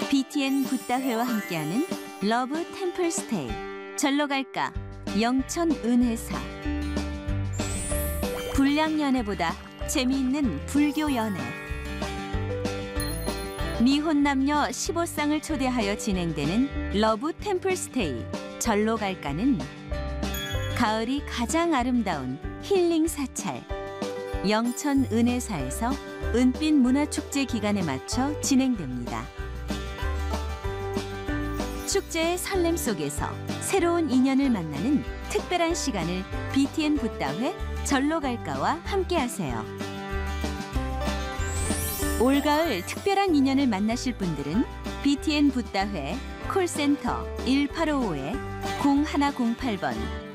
BTN 붓다회와 함께하는 러브 템플 스테이. 절로 갈까? 영천 은혜사. 불량 연애보다 재미있는 불교 연애. 미혼 남녀 15쌍을 초대하여 진행되는 러브 템플 스테이. 절로 갈까는 가을이 가장 아름다운 힐링 사찰 영천 은혜사에서 은빛 문화축제 기간에 맞춰 진행됩니다. 축제의 설렘 속에서 새로운 인연을 만나는 특별한 시간을 BTN 붓다회 절로 갈까와 함께하세요. 올가을 특별한 인연을 만나실 분들은 BTN 붓다회 콜센터 1855-0108번.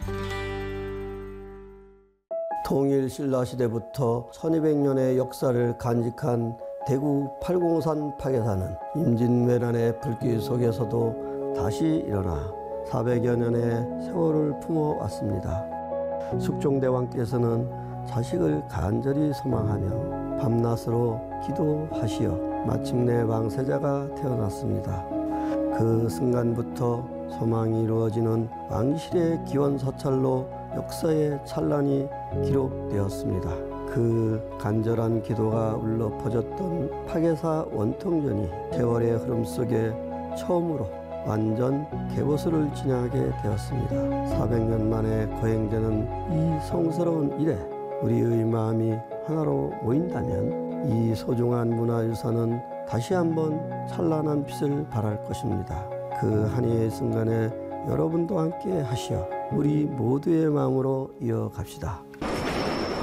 통일 신라시대부터 1200년의 역사를 간직한 대구 팔공산 파괴사는 임진왜란의 불길 속에서도 다시 일어나 400여 년의 세월을 품어왔습니다. 숙종대왕께서는 자식을 간절히 소망하며 밤낮으로 기도하시어 마침내 왕세자가 태어났습니다. 그 순간부터 소망이 이루어지는 왕실의 기원사찰로 역사의 찬란이 기록되었습니다. 그 간절한 기도가 울려 퍼졌던 파괴사 원통전이 세월의 흐름 속에 처음으로 완전 개보수를 지나게 되었습니다. 400년 만에 거행되는 이 성스러운 일에 우리의 마음이 하나로 모인다면 이 소중한 문화유산은 다시 한번 찬란한 빛을 발할 것입니다. 그 한해의 순간에 여러분도 함께 하시어 우리 모두의 마음으로 이어갑시다.